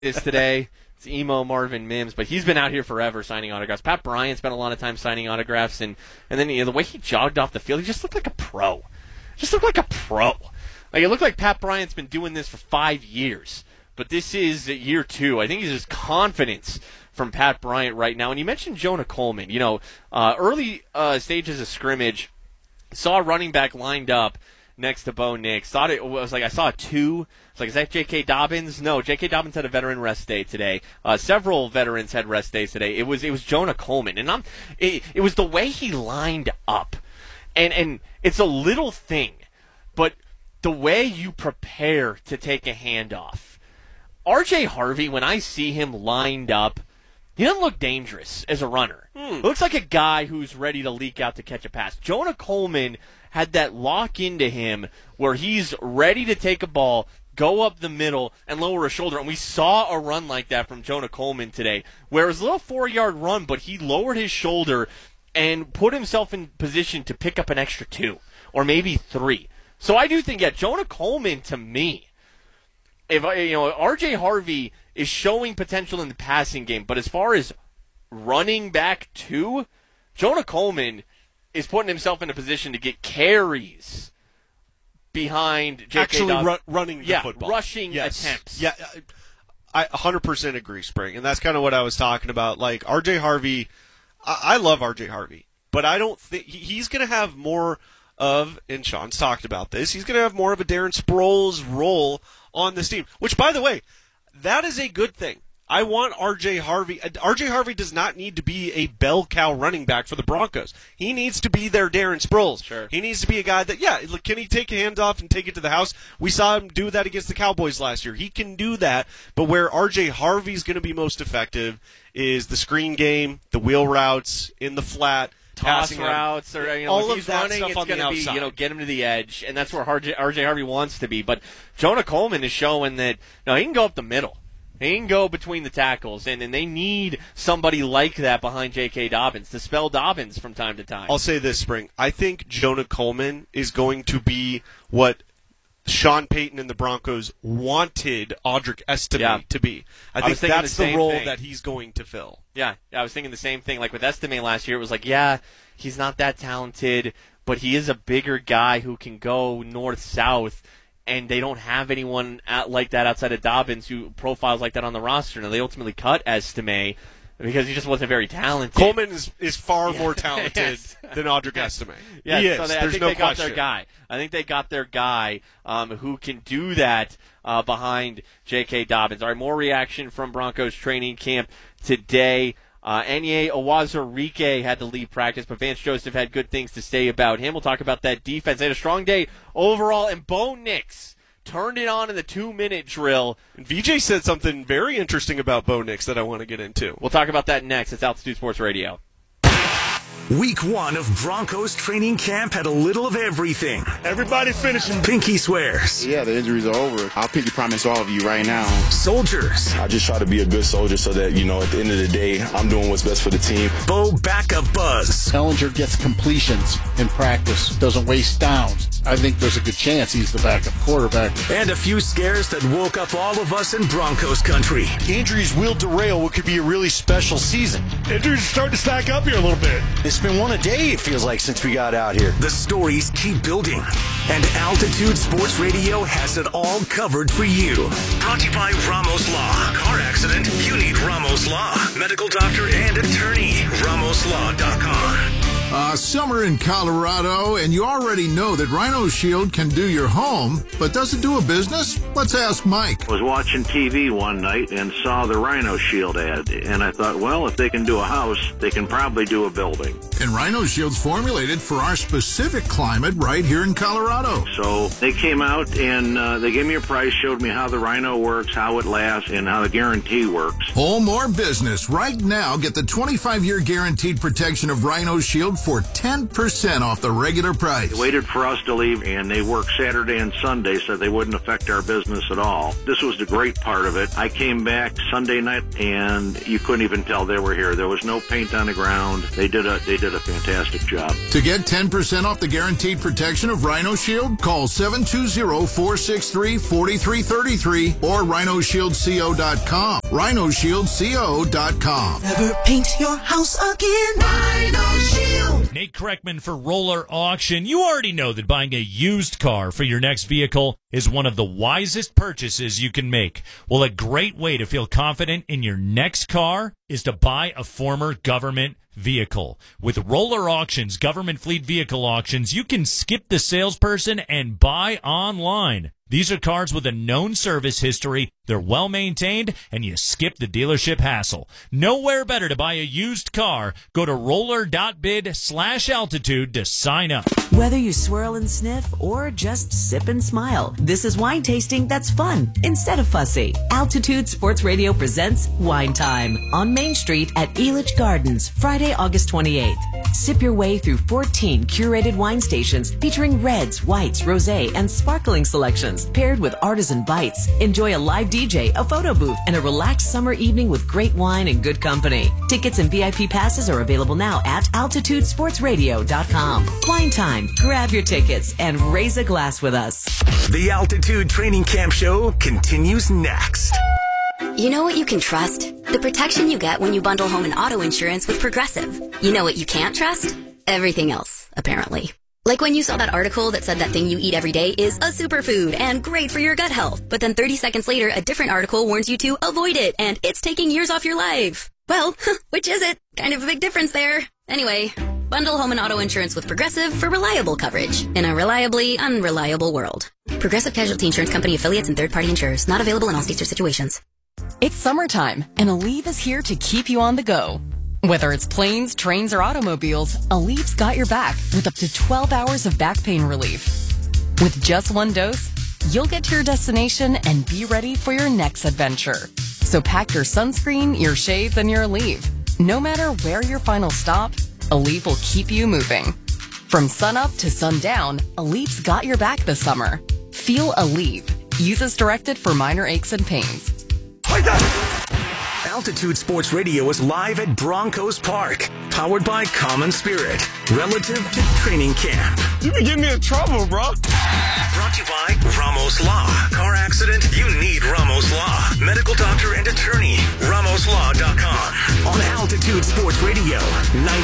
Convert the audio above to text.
is today. It's emo Marvin Mims, but he's been out here forever signing autographs. Pat Bryant spent a lot of time signing autographs, and then the way he jogged off the field, he just looked like a pro. Like, it looked like Pat Bryant's been doing this for 5 years, but this is year 2. I think he's just confidence from Pat Bryant right now. And you mentioned Jonah Coleman. Early stages of scrimmage, saw a running back lined up next to Bo Nix. I saw a 2. It's like, is that J.K. Dobbins? No, J.K. Dobbins had a veteran rest day today. Several veterans had rest days today. It was Jonah Coleman, and it was the way he lined up, and it's a little thing, but the way you prepare to take a handoff. R.J. Harvey, when I see him lined up, he doesn't look dangerous as a runner. It looks like a guy who's ready to leak out to catch a pass. Jonah Coleman had that lock into him where he's ready to take a ball, go up the middle, and lower a shoulder. And we saw a run like that from Jonah Coleman today, where it was a little 4-yard run, but he lowered his shoulder and put himself in position to pick up an extra 2 or maybe 3. So I do think, Jonah Coleman, to me, if R.J. Harvey is showing potential in the passing game, but as far as running back 2, Jonah Coleman is putting himself in a position to get carries behind J.K. Dobbins. Running the football. Rushing attempts. Yeah, I 100% agree, Spring, and that's kind of what I was talking about. Like, R.J. Harvey, I love R.J. Harvey, but I don't think he's going to have more of, and Sean's talked about this, he's going to have more of a Darren Sproles role on this team, which, by the way, that is a good thing. I want R.J. Harvey. R.J. Harvey does not need to be a bell cow running back for the Broncos. He needs to be their Darren Sproles. Sure. He needs to be a guy that, can he take a handoff and take it to the house? We saw him do that against the Cowboys last year. He can do that, but where R.J. Harvey's going to be most effective is the screen game, the wheel routes, in the flat, toss routes, or all if he's of that running, stuff it's on the going to be outside. get him to the edge, and that's where R.J. Harvey wants to be. But Jonah Coleman is showing that he can go up the middle. He can go between the tackles, and they need somebody like that behind J.K. Dobbins to spell Dobbins from time to time. I'll say this, Spring. I think Jonah Coleman is going to be what Sean Payton and the Broncos wanted Audric Estime to be. I think that's the role that he's going to fill. Yeah, I was thinking the same thing. Like with Estime last year, it was like, he's not that talented, but he is a bigger guy who can go north-south, and they don't have anyone like that outside of Dobbins who profiles like that on the roster. Now, they ultimately cut Estime because he just wasn't very talented. Coleman is far more talented than Audric Estime. Yes, he is. So There's I think no they got question. their guy. I think they got their guy who can do that behind J.K. Dobbins. All right, more reaction from Broncos training camp today. Enye Awazurike had to leave practice, but Vance Joseph had good things to say about him. We'll talk about that defense. They had a strong day overall, and Bo Nix turned it on in the 2-minute drill. And VJ said something very interesting about Bo Nix that I want to get into. We'll talk about that next. It's Altitude Sports Radio. Week 1 of Broncos training camp had a little of everything. Everybody finishing. Pinky swears. Yeah, the injuries are over. I'll pinky promise all of you right now. Soldiers. I just try to be a good soldier so that, at the end of the day, I'm doing what's best for the team. Bo backup buzz. Ehlinger gets completions in practice, doesn't waste downs. I think there's a good chance he's the backup quarterback. And a few scares that woke up all of us in Broncos country. Injuries will derail what could be a really special season. Injuries are starting to stack up here a little bit. It's been one a day, it feels like, since we got out here. The stories keep building, and Altitude Sports Radio has it all covered for you. Brought to you by Ramos Law. Car accident? You need Ramos Law. Medical doctor and attorney. RamosLaw.com. Summer in Colorado, and you already know that Rhino Shield can do your home, but does it do a business? Let's ask Mike. I was watching TV one night and saw the Rhino Shield ad, and I thought, well, if they can do a house, they can probably do a building. And Rhino Shield's formulated for our specific climate right here in Colorado. So they came out and they gave me a price, showed me how the Rhino works, how it lasts, and how the guarantee works. Home or business, right now, get the 25-year guaranteed protection of Rhino Shield for 10% off the regular price. They waited for us to leave, and they worked Saturday and Sunday so they wouldn't affect our business at all. This was the great part of it. I came back Sunday night, and you couldn't even tell they were here. There was no paint on the ground. They did a fantastic job. To get 10% off the guaranteed protection of Rhino Shield, call 720-463-4333 or rhinoshieldco.com. rhinoshieldco.com. Never paint your house again. Rhino Shield. Nate Kreckman for Roller Auction. You already know that buying a used car for your next vehicle is one of the wisest purchases you can make. Well, a great way to feel confident in your next car is to buy a former government vehicle. With Roller Auctions government fleet vehicle auctions, you can skip the salesperson and buy online. These are cars with a known service history, they're well maintained, and you skip the dealership hassle. Nowhere better to buy a used car. Go to roller.bid/altitude to sign up. Whether you swirl and sniff or just sip and smile, this is wine tasting that's fun instead of fussy. Altitude Sports Radio presents Wine Time on Main Street at Elitch Gardens, Friday, August 28th. Sip your way through 14 curated wine stations featuring reds, whites, rosé, and sparkling selections paired with artisan bites. Enjoy a live DJ, a photo booth, and a relaxed summer evening with great wine and good company. Tickets and VIP passes are available now at altitudesportsradio.com. Wine Time. Grab your tickets and raise a glass with us. The Altitude Training Camp Show continues next. You know what you can trust? The protection you get when you bundle home and auto insurance with Progressive. You know what you can't trust? Everything else, apparently. Like when you saw that article that said that thing you eat every day is a superfood and great for your gut health. But then 30 seconds later, a different article warns you to avoid it and it's taking years off your life. Well, which is it? Kind of a big difference there. Anyway, bundle home and auto insurance with Progressive for reliable coverage in a reliably unreliable world. Progressive Casualty Insurance Company affiliates and third-party insurers. Not available in all states or situations. It's summertime, and Aleve is here to keep you on the go. Whether it's planes, trains, or automobiles, Aleve's got your back with up to 12 hours of back pain relief. With just one dose, you'll get to your destination and be ready for your next adventure. So pack your sunscreen, your shades, and your Aleve. No matter where your final stop, Aleve will keep you moving. From sunup to sundown, Aleve's got your back this summer. Feel Aleve. Use as directed for minor aches and pains. Altitude Sports Radio is live at Broncos Park, powered by Common Spirit, relative to training camp. You can get me in trouble, bro. Brought to you by Ramos Law. Car accident? You need Ramos Law. Medical doctor and attorney. RamosLaw.com. On Altitude Sports Radio,